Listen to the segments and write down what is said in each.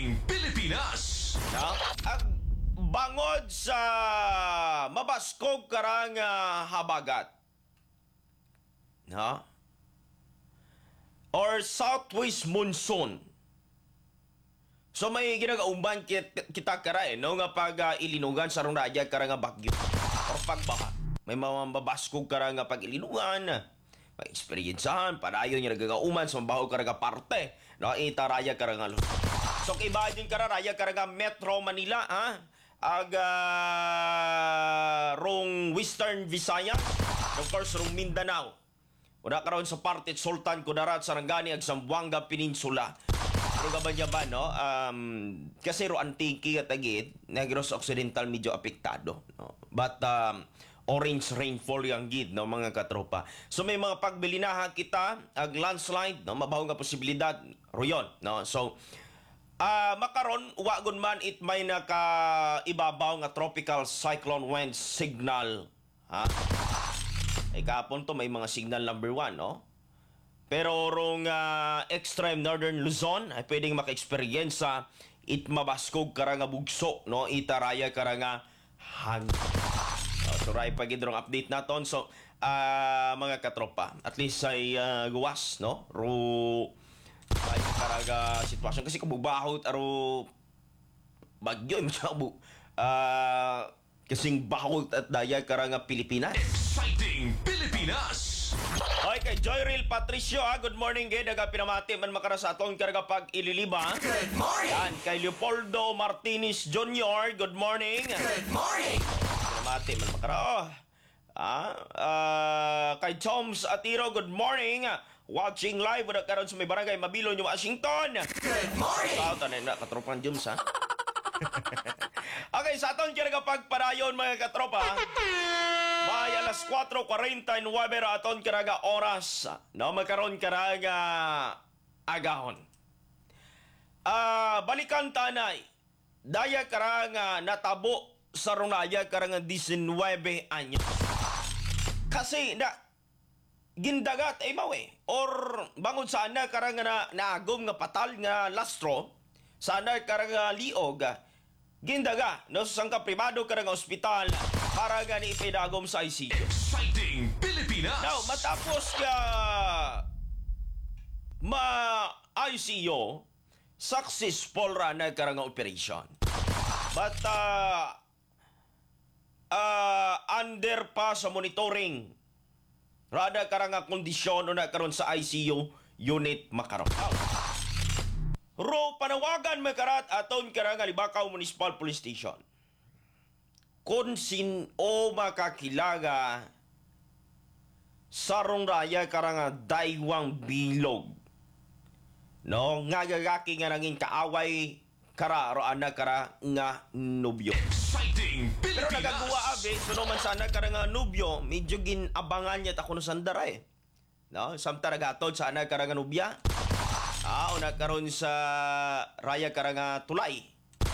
Exciting Pilipinas! No? Ang bangod sa mabaskog karang habagat. No? Or southwest monsoon. So may ginagaumban kita kara no nga pag ilinugan sa rong radya karang bagyo or pagbaha. May mga mabaskog karang pag ilinugan. Pag-experiencehan, padayon niya nagagauman sa mabaho karang parte. No, itaraya karang so kiba din kara raya karang Metro Manila ha. Rong Western Visayas, of course rong Mindanao. Una karon sa parte Sultan Kudarat, Sarangani ag Zamboanga Peninsula. Pero gabanya ba no? Kasi ro antiki at agit, Negros Occidental medyo apektado, no? But orange rainfall yang gid no mga katropa. So may mga pagbilinahan kita ag landslide no mabaho nga posibilidad royon no. So makaron wagon man it may nakaibabaw nga tropical cyclone wind signal ha. Ay kapon to may mga signal number 1 no. Pero rong extreme northern Luzon ay pwedeng maka-experience sa it mabaskog karanga bugso no itaraya karanga hangin. So ray pagidrong update naton so mga katropa at least ay guwas no ro ay karaga sitwasyon kasi kabubahot aro bagyo imong kasing bahot at daya karanga Pilipinas. Exciting Pilipinas! Hoy kay Joyril Patricio good morning gid daga pinamati man makara sa aton karga pag ililiba. Good morning! Yan kay Leopoldo Martinez Jr. Good morning. Good morning! Pinamati man makara kay Toms Atiro good morning. Watching live wala karon sa may barangay Mabilon, Washington. Good morning! Tanay na katropan Joms ha. Okay, sa aton kaya pagpadayon mga katropa. May alas 4:49 aton karaga oras. No, magkaroon karaga agahon. Balikan tanay. Daya karanga natabo sa runaya karanga 19 anyos. Kasi gindagat ay mawe or bangod sana karanga na naagom nga patal nga lastro sana karanga liog gindaga no sa sangka pribado karanga ospital para gani ipinagom sa ICU. Exciting Pilipinas! Now matapos ka ICU successful ra na karanga operation but under pa sa monitoring rada karanga kondisyon o na karon sa ICU unit makaron. Ro panawagan makarat aton karanga Libakaw Municipal Police Station. Kung sino makakilaga sarong raya karanga daywang bilog. No, nga gagaki nga nanging kaaway kara ro ana kara nga nobyo. Exciting Pero Pilipinas! nagagawa abe, so naman sana karang nubyo, medyo ginabangan niya tako no sandara eh. No, samta nagatod sana karang nubya. Una karon sa raya karang tulay.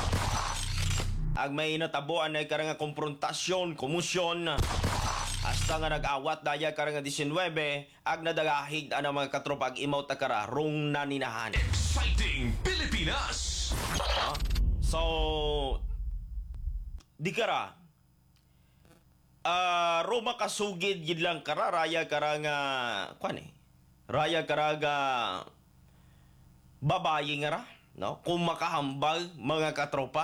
Ag may natabuan na karang konfrontasyon, komusyon. Hasta nga nag-awat daya karang 19, ag nadagahig ang mga katropa ag imaw takara rong naninahan. Exciting Pilipinas! So, di kara Roma kasugid gid lang kara raya karanga raya karaga babayi nga ra no kung makahambal mga katropa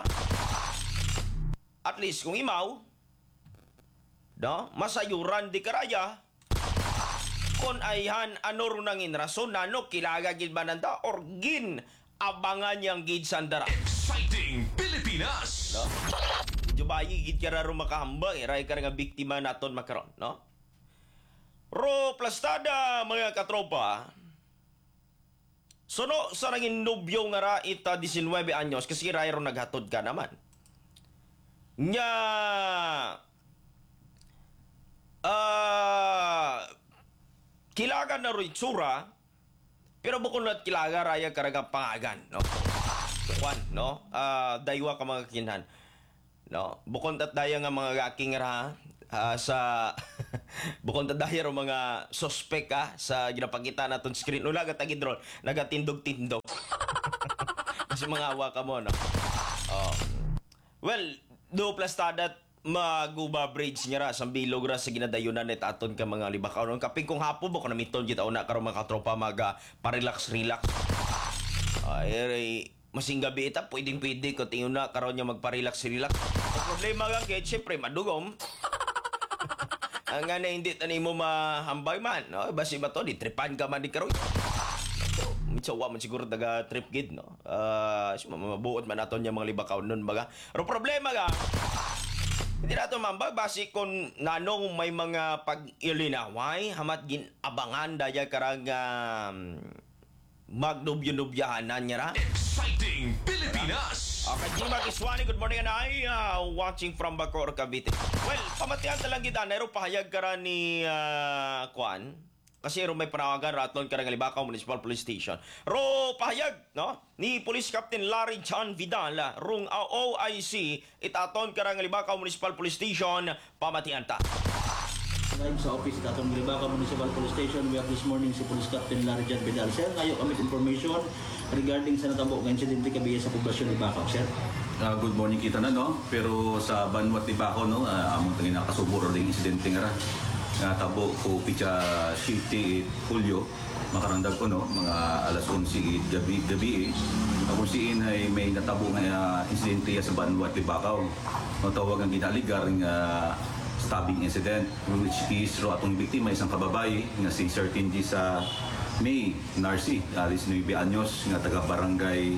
at least kung imaw no masayuran di karaya kon ayhan ano ro nangin rason nano kilaga gid bananda or gin abangan yang gid sandara. Exciting Pilipinas! No? Jubayi gid kara ro makahambal ray kara nga biktima naton makaron no. Ro plastada mga katropa. Sono sa nangin nobyo nga ra ita 19 anyos kasi ray ro naghatod ka naman. Nya kilaga na ro itsura pero bukod na kilaga raya karaga pangagan no. Kuan no daywa ka mga kinhan no bukod at daya nga mga gaking ra sa bukod at daya ro mga suspect sa ginapakita naton screen ula gatagidron nagatindog-tindog Kasi mga awa ka mo, no? Oh. Well, do plastadat maguba bridge niya ra sa bilog ra sa ginadayunan net aton ka mga libakaw non kaping kung hapon mo kana miton kita una karon mga tropa maga pa-relax relax. Ay masing gabi ita pwede ko tingin na karon niya magpa-relax relax. Ang problema nga kay syempre madugom. Ang nga na hindi tani mo mahambay man, no? Basi ba to di tripan ka man di karon. Mitsawa man siguro daga trip gid, no? Mabuot man aton niya mga libakaw nun baga. Pero problema ga hindi nato mambag basi kung nanong may mga pag-ilinaway hamat ginabangan daya karang magnubyo-nubyahanan niya ra. Exciting Pilipinas! Okay, Jim Magiswani, good morning anay. Watching from Bacoor, Cavite. Well, pamatihan talang kita, nairo pahayag ka ra ni Kwan. Kasi ro may panawagan raton karang Libakaw Municipal Police Station. Ro pahayag no ni Police Captain Larry John Vidal rung OIC itaton karang Libakaw Municipal Police Station pamatian ta. Live sa office datong Libakaw Municipal Police Station, we have this morning si Police Captain Larry John Vidal. Sir, ngayon kami information regarding sa natabo ng insidente kabiya sa poblasyon Libakaw, sir. Good morning kita na no, pero sa Banwat Libakaw no, among tangin nakasuburo ring insidente nga ra. Nga tabo ko pitsa 7 Hulyo makarangdag ko no mga alas 11 gabi ako siin ay may natabo nga insidente sa Banwat Libakaw. Tawag ang ginaligar nga stabbing incident which is ro atong biktima isang kababae nga si Certain G sa May Narcy, 19 anyos nga taga barangay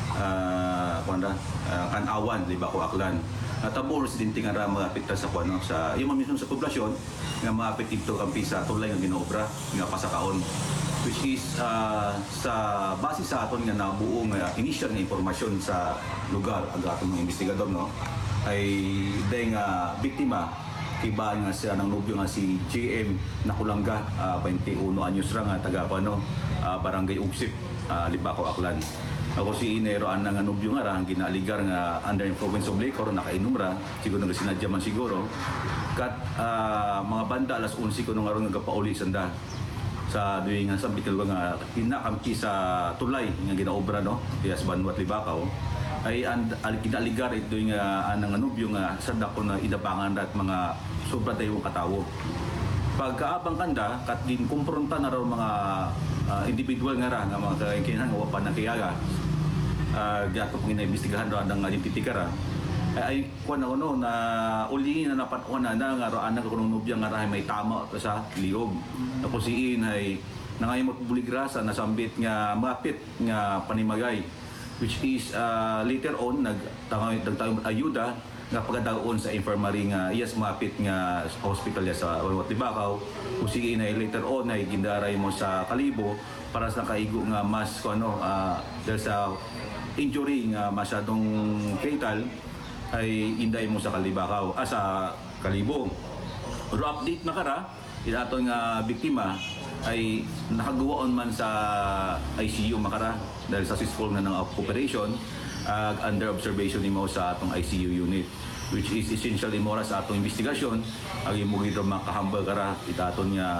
Kanawan, Libakaw, Aklan. Tabo residente nga ra maapit sa kuno sa yung mismo sa poblasyon nga maapit ito kampi sa tulay nga ginoobra nga pasakaon which is sa base sa aton nga nabuo nga initial nga impormasyon sa lugar ang atong mga investigador no ay day nga biktima kiba nga siya ng nobyo nga si JM Nakulangga 21 anyos ra nga taga barangay Ugsip, Libakaw, Aklan. Ako si Inero ang nga nobyo nga ra ang ginaligar nga under influence of liquor nakainom ra siguro nga sinadya man siguro kat mga banda alas 11 ko nung aron nga pauli sanda sa duwi nga sa bitil nga pinakampi sa tulay nga ginaobra no diya sa Banwat Libakaw ay ginaligar ito nga anang nobyo nga sada ko na idabangan at mga sobra tayong katawo. Pagkaabang kanda kat din kumpronta na raw mga individual nga ra nga mga kinahanglan nga wapan na kiyaga gato kung ina-imbestigahan raw ang identity ka ra ay kuan no na uli na napatuan na nga raw anang kunong nobya nga ra may tama sa liog. Tapos siin ay nangayamot buligrasa nasambit nga mapit nga panimagay which is later on nagtawag ayuda nga pagkadaon sa infirmary nga yes mapit nga hospital ya sa Banwat Libakaw usigi na later on ay gindaray mo sa Kalibo para sa kaigo nga mas dahil sa injury nga masyadong fatal ay inday mo sa Kalibakaw sa Kalibo. Pero update na kara aton nga biktima ay nakagawaon man sa ICU makara dahil sa successful na ng operation under observation nimo sa atong ICU unit which is essentially mora sa atong investigasyon ang imugid ra makahambal kara itaton nga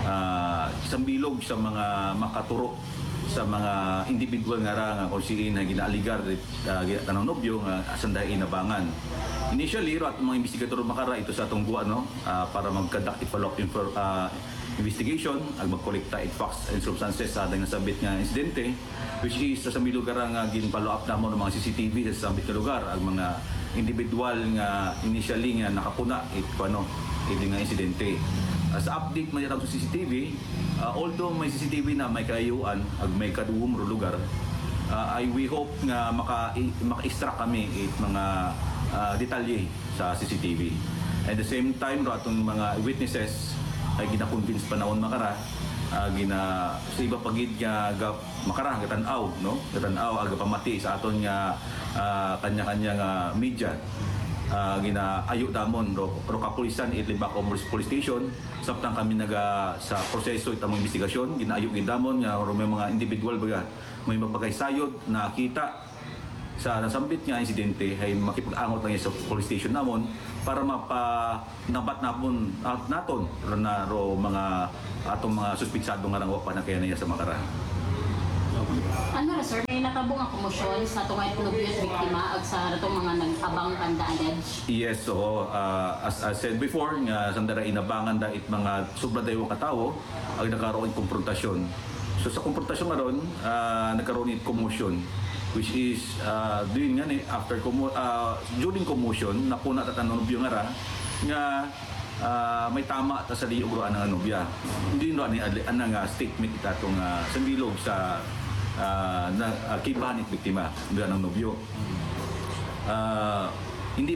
isang bilog sa mga makaturo sa mga individual nga ra nga kung siin na ginaaligar tanang nobyo nga asanday inabangan. Initially ro atong mga investigador makara ito sa atong guwa no para mag-conduct follow-up investigation ag magkolekta facts and circumstances sa nga sabit nga insidente which is sa sambi lugar nga gin-follow up namo ng mga CCTV sa sabit nga lugar ang mga individual nga initially nga nakapuna ito nga insidente. Sa update man sa CCTV although may CCTV na may kayuan ag may kaduhom ro lugar I we hope nga maka-extract kami mga detalye sa CCTV. At the same time ro atong mga witnesses ay gina-convince panahon makara sa iba pagid nga makara gatan-aw no gatan-aw aga pamati sa aton nga kanya-kanya nga media ginaayo damon ro kapulisan Libakaw Police Station samtang kami naga sa proseso itong investigasyon ginaayo gidamon nga ro may mga individual baga may mapagaysayod nakita sa nasambit nga insidente ay makipag-angot lang sa police station namon para mapanabat napon naton na ro mga atong mga suspitsado nga nang wapa na kaya niya sa makara. Ano ra sir, may nakabong ang komosyon sa tungay Nobyo biktima ag sa ratong mga nag-abang kanda alleged. Yes, so as I said before, nga sandara inabangan da it mga sobra dayo katawo ang nagkaroon konfrontasyon. So sa konfrontasyon ngaron, nagkaroon it commotion, which is doing nga ni after during commotion napuna ta tanong nga ra nga may tama ta sa liugroan ng anobya. Hindi no ani nga statement itatong sambilog sa kibahan it biktima ng nobyo. Hindi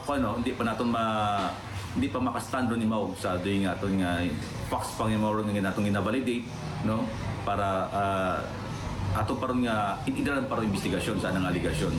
pa makastando ni Mao sa doing aton nga facts pang ni Mao nga natong gina-validate no para ato paron nga idaran para investigasyon sa anang aligasyon.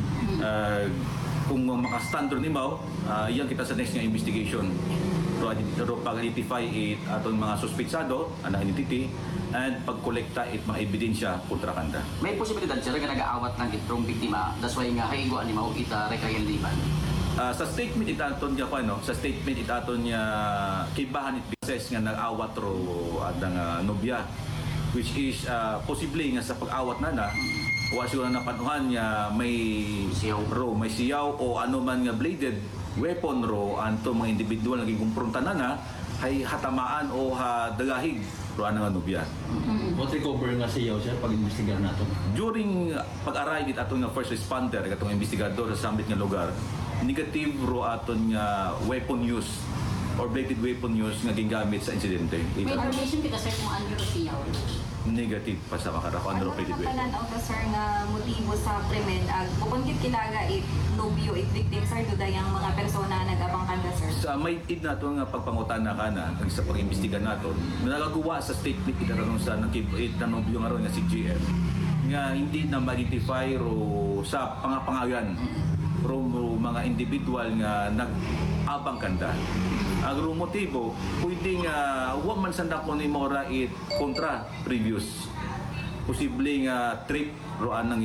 Kung makastando ni Mao, iyan kita sa next nga investigation. Pero pag-identify it aton mga suspetsado, ang identity, and pag-kolekta it mga ebidensya kontra kanda. May posibilidad sir nga nag-aawat ng itrong biktima, that's why nga haigo ni Mao ita rekayang liban. Sa statement itaton niya sa statement itaton niya kibahan it business nga nag-awat ro adang nobya, which is posible nga sa pag-awat nana wa siguro na panuhan niya may siyaw o ano man nga bladed weapon ro anto mga individual naging kumpronta na ay hatamaan o dagahig ro nga nobya. What recover nga siya sir pag-investigar nato? During pag-arrive it aton nga first responder katong investigador sa sambit nga lugar, negative ro aton nga weapon use or bladed weapon use nga gingamit sa insidente. May information kita sir kung ano siyaw. Negative pa sa makarako ano ro bladed weapon. Ano ka sir nga motibo sa krimen ag bukod gid kilaga it nobyo it victim sir duday ang mga persona nag-abang kanda sir. Sa may id nato nga pagpangutana kana ang sa pag-imbestiga naton nagagawa sa statement itatanong sa nakibit na nobyo nga ron nga si GM nga hindi na ma-identify ro sa pangapangayan ro mga individual nga nag-abang kanda. Ang motibo pwede nga wa man sanda ko ni Mora it kontra previous posible nga trip ro anang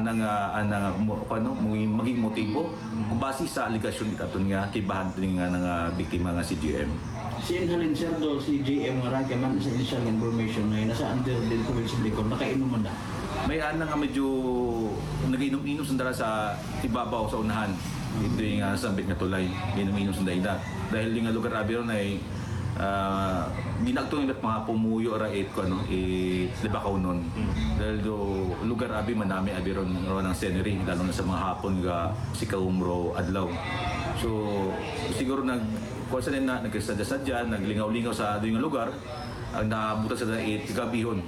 maging motibo base sa aligasyon itaton nga kibahan nga nga biktima nga si GM. Si Inhalin sir do si JM nga ragya man sa initial information na nasa under din ko sa nakainom man na. May nga medyo nagiinom-inom sandara sa ibabaw sa unahan. Ito yung sambit nga tulay, inom-inom sa daida. Dahil yung lugar abi ron ay ginagtong yung mga pumuyo ra ko libakaw nun. Dahil do lugar abi manami abi ron ng scenery, lalo na sa mga hapon nga sikawumro adlaw. So siguro kung saan na nagkasadya-sadya, naglingaw-lingaw sa doon lugar, ang naabutan sa dait gabihon.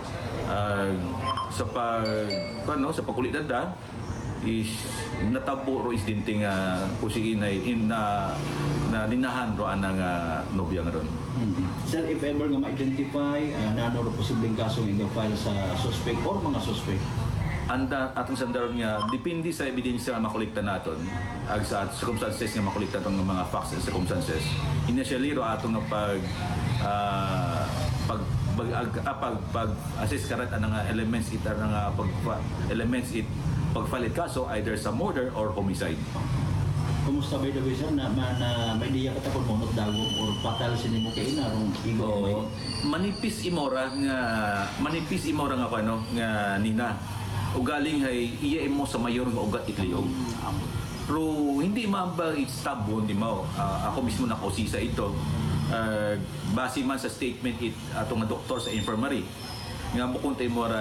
Sa pagkulitan da is natabo ro is dinting kusiin ay na linahan ro anang nobya nga ron. Sir, if ever nga ma-identify nano ro posibleng kasong i-file sa suspect or mga suspect? Atong sandaron nga depende sa ebidensya nga makolekta naton ag sa circumstances nga makolekta tong mga facts and circumstances. Initially ro atong nga pag-assess karat anang elements pagfalit kaso either sa murder or homicide. Kumusta by the way sir na may diya ka tapon monot dagom or fatal sinimo kay ina rong igo manipis imora nga nga nina ugaling hay iya mo sa mayor nga ugat itliyog. Pero hindi maamba stab di mo. Ako mismo nakosisa ito. Base man sa statement atong nga doktor sa infirmary nga bukod tay mora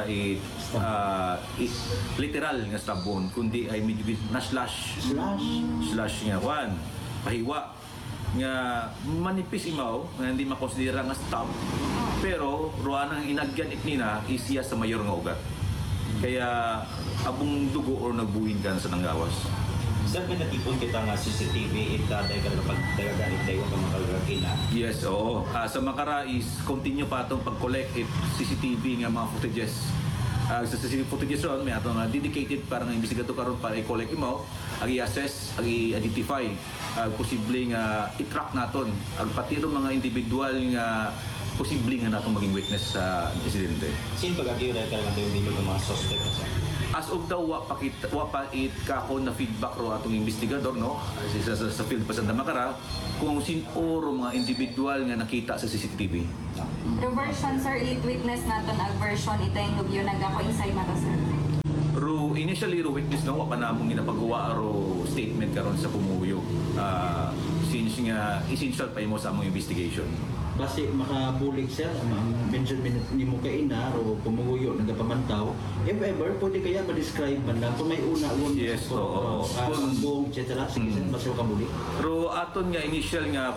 literal nga stab wound kundi ay medyo na slash nga kwan pahiwa nga manipis imaw nga hindi makonsidera nga stab pero ruanang inagyan itnina is iya sa mayor nga ugat kaya abong dugo or nagbuhin ka sa nanggawas. Sir, may natipon kita nga CCTV daday ka na pagdagaganit dayo ka makalagina. Yes, oo. Sa Makara is continue pa itong pag-collect CCTV nga mga footages. Sa CCTV footages ron, may atong dedicated para nga investigator karon para i-collect mo, i-assess, i-identify, posible nga i-track naton ang pati ron mga individual nga posible nga natong maging witness sa insidente. Sino pag-agiyo na ka naman yung mga suspect? as of daw wa pa it kako na feedback ro atong investigador no sa field pa sa Damakara kung sino ro mga individual nga nakita sa CCTV. Pero version, sir, it witness naton ag version ita yung lubyo nagako inside mata, sir. Ro initially ro witness no wa pa namong ginapagawa ro statement karon sa pumuyo. Since nga essential pa imo sa among investigation. Base makabulig sir, ang mention ni mo kay ina o pumuguyo nagapamantaw, if ever pwede kaya ma-describe man lang kung may una un Yes, oo. ang buong etc. Sige sir, base makabulig. Pero aton nga initial nga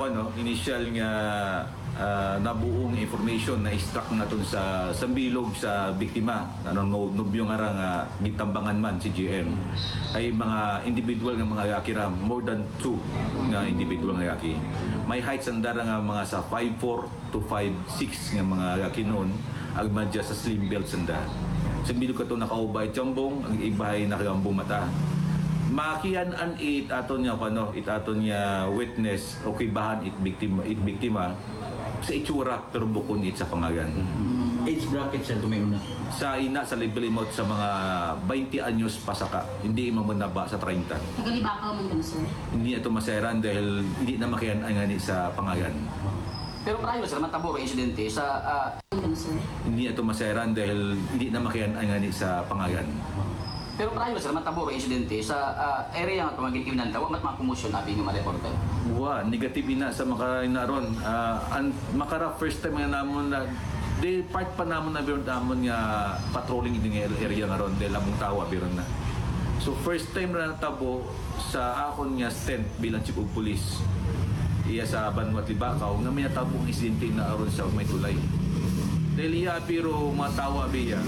nabuong information na extract naton sa bilog sa biktima anong nobyo nga nga gitambangan man si GM ay mga individual nga mga yakiram more than 2 nga individual nga yaki may height sandara nga mga sa 5'4 to 5'6 nga mga yaki noon agmadya sa slim belt sanda sa bilog kato nakaubay jambong ang ibahay nakagambong mata makian-an it aton niya witness o kibahan it biktima sa itsura pero bukod it sa pangagan. Age bracket sir, kung may una. Sa ina sa level mo sa mga 20 anyos pasaka, hindi mamunaba sa 30. Nagalibakaw man dun, sir. Hindi ito maseran dahil hindi na makian-an nga ni sa pangagan. Pero prior sa matabo ka insidente sa Dun, sir. Hindi ito maseran dahil hindi na makian-an nga ni sa pangagan. pero prior sa matabo ka insidente sa area nga tumagin kinan tawa mat mga commotion abi nga ma-reporter. Wa, negative ina sa makinaron. Makara first time nga namon na di part pa namon na biron namon nga patrolling in nga area nga ron dahil among tawa biron na. So first time na natabo sa akon nga stand bilang chief of police iya sa Banwat Libakaw nga may natabong insidente na aron sa may tulay. Dahil iya pero mga tawa biya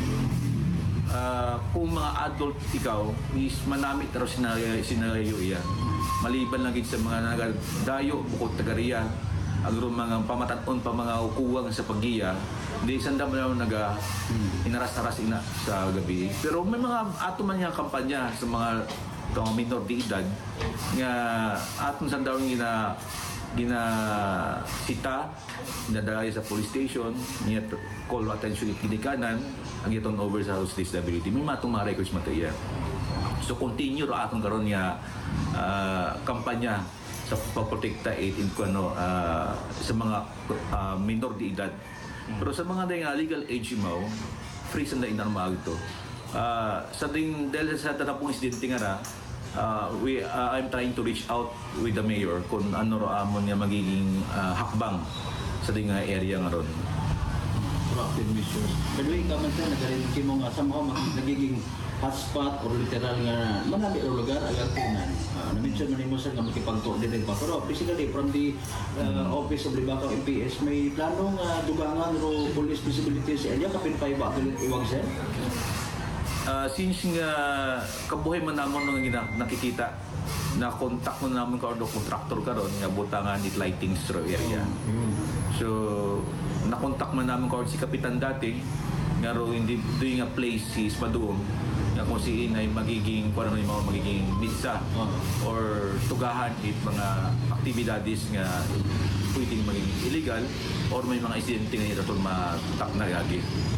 kung mga adult ikaw is manamit raw sinayo iya maliban lang sa mga nagadayo bukod tagariya agro mga pamataton pa mga ukuwang sa pagiya di sanda mo na inaras-aras ina sa gabi pero may mga ato man nga kampanya sa mga minor de edad nga aton sanda gina sita nadalay sa police station niya call attention kinikanan ang iton over sa house disability may matong mga records material so continue ro atong karon nga kampanya sa pagprotekta in sa mga minor de edad pero sa mga legal age mo free sa inarmag to sa ding dahil sa tatapong insidente nga I'm trying to reach out with the mayor kung ano ro amon nga magiging hakbang sa ding area nga ron. Proactive measures. By the way, kaman sir, nagarinig mo nga sa mga nagiging hotspot or literal nga manami o lugar agad tinan. Na-mention mo sir nga makipag-coordinate pa. Pero basically, from the Office of Libakaw MPS, may planong dugangan o police visibility sa area kapin pa iba iwag sir? Since nga kabuhay man namon nga nakikita na contact mo namin karon contractor karon nga butangan it lighting sa area. So na-contact man namin karon si kapitan dati nga ro hindi doing a place is maduong nga kung siin ay magiging kuno ni mga magiging misa or tugahan it mga aktibidades nga pwedeng maging illegal or may mga insidente nga ito matak na yagi.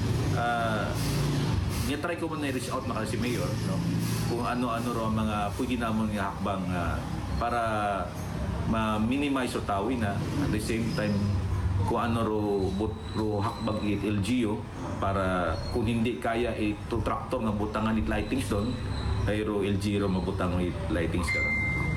Try ko muna i-reach out maka si Mayor no? Kung ano-ano ro ang mga pwede namon nga hakbang para ma-minimize o tawin na at the same time kung ano ro hakbang it LGU para kung hindi kaya ito tractor nga butangan it lightings doon ay ro LGU ro mabutang it lightings karon.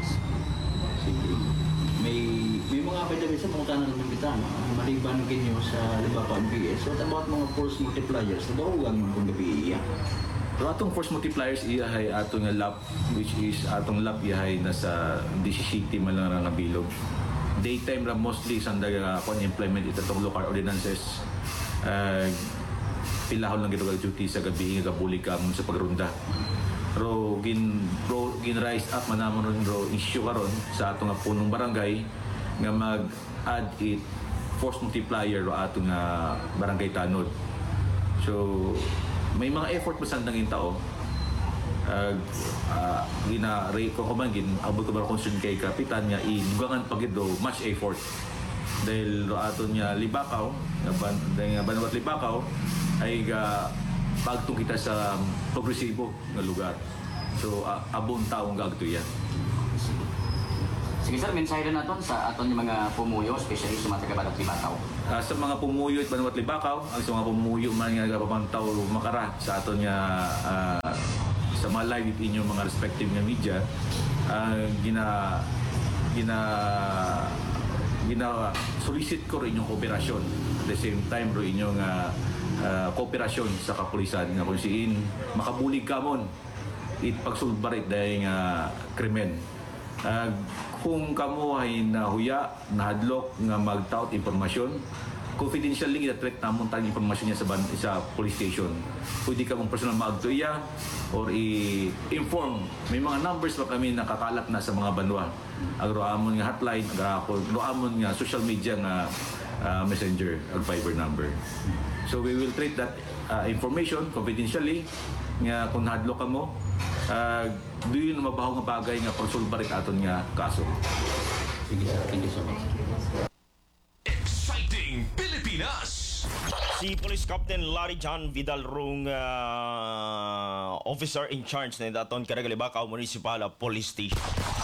May mga pwede sa pangutanan ng kita maliban kinyo sa Libakaw MPS. What about mga force multipliers? Nabahugan mo kung gabi iya? So atong force multipliers iyahay atong lap which is atong lap iyahay nasa 17 man lang nga bilog. Daytime ra mostly sandaga kon implement ito tong local ordinances. Pilahon lang gito duty sa gabi nga gabuli ka sa pagrunda. Ro gin rise up manamon ro issue karon sa atong punong barangay nga mag-add it force multiplier ro atong barangay tanod. So may mga effort pa sandang in tao ko man gin abot ko ba concern kay kapitan nga idugangan pagid do much effort dahil ro aton nya Libakaw nga Banwat Libakaw ay pagtong kita sa progresibo nga lugar. So abong taong gagto yan. Sige sir, mensahe na naton sa aton yung mga pumuyo, especially sa mga taga-Balat Libakaw. Sa mga pumuyo at Banuat Libakaw, ang sa mga pumuyo man nga nagapapantaw makara sa aton nga sa mga live with inyong mga respective nga media, solicit ko rin inyong kooperasyon. At the same time ro inyong kooperasyon sa kapulisan nga kung siin makabulig kamon it pagsulbarit dahil nga krimen. Kung kamo ay nahuya, nahadlok nga magtaot impormasyon, confidential link i-track namon tayong impormasyon niya sa police station. Pwede ka mong personal maagtuya or i-inform. May mga numbers pa kami nakakalat na sa mga banwa. Agroamon nga hotline, agroamon nga social media nga messenger, ag Viber number. So we will treat that information confidentially nga kung nahadlok ka mo, doon mabaho nga bagay nga pagsulbarit aton nga kaso. Sige sir, thank you so much. Exciting Pilipinas! Si Police Captain Larry John Vidal Rung, officer in charge na daton Caragalibacao Municipal Police Station.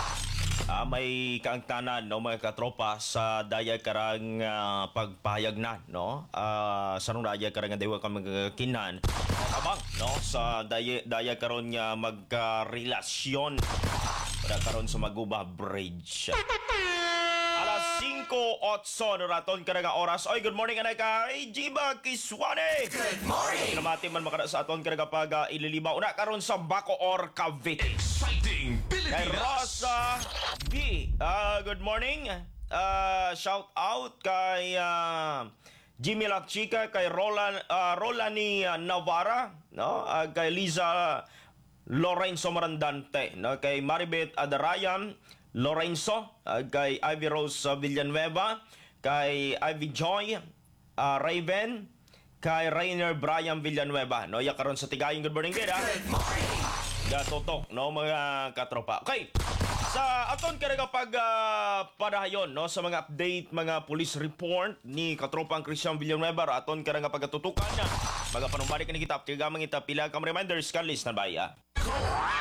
May kaangtanan no mga katropa sa daya karang pagpahayag na no sa nung daya karang dewa ka magkinan abang no sa daya karon nga magkarelasyon para karon sa Maguba Bridge. Alas 5:08 no raton karang oras. Oy, good morning anay kay Jiba Kiswane. Good morning. Kinamati man makara sa aton karang pag ililiba una karon sa Bacoor, Cavite. Exciting Kay Pilipinas! Rosa B. Good morning. Shout out kay Jimmy La Chica, kay Rolani Navarra, no? Kay Liza Lorenzo Marandante, no? Kay Maribeth Adarayan Lorenzo, kay Ivy Rose Villanueva, kay Ivy Joy Raven, kay Rainer Brian Villanueva, no? Ya karon sa Tigayon. Good morning, kid. Good morning. Gatotok, no, mga katropa. Okay, sa aton karega pag padayon, no, sa mga update, mga police report ni katropang Christian Villanueva, aton karega pagatutukan na. Mga panumbalik ni kita, tigamang ita pila kam reminders kan list na baya.